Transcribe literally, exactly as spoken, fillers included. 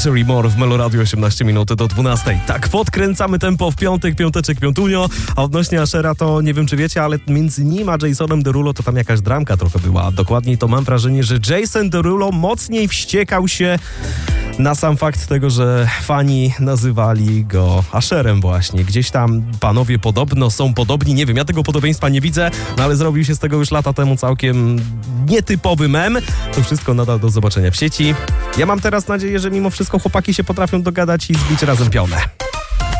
Sherry Moore w Meloradio osiemnaście minut do dwunastej. Tak, podkręcamy tempo w piątek, piąteczek, piątunio. A odnośnie Ashera to nie wiem, czy wiecie, ale między nim a Jasonem Derulo to tam jakaś dramka trochę była. Dokładniej to mam wrażenie, że Jason Derulo mocniej wściekał się na sam fakt tego, że fani nazywali go Asherem właśnie. Gdzieś tam panowie podobno są podobni, nie wiem, ja tego podobieństwa nie widzę, no ale zrobił się z tego już lata temu całkiem nietypowy mem. To wszystko nadal do zobaczenia w sieci. Ja mam teraz nadzieję, że mimo wszystko chłopaki się potrafią dogadać i zbić razem pionę.